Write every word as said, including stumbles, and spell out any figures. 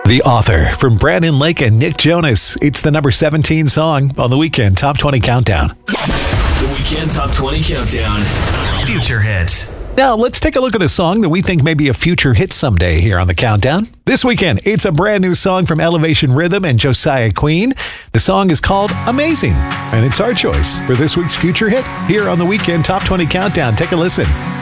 The Author from Brandon Lake and Nick Jonas. It's the number seventeen song on the Weekend Top twenty Countdown. The Weekend Top twenty Countdown. Future hits. Now, let's take a look at a song that we think may be a future hit someday here on the Countdown. This weekend, it's a brand new song from Elevation Rhythm and Josiah Queen. The song is called Amazing, and it's our choice for this week's future hit here on the Weekend Top twenty Countdown. Take a listen.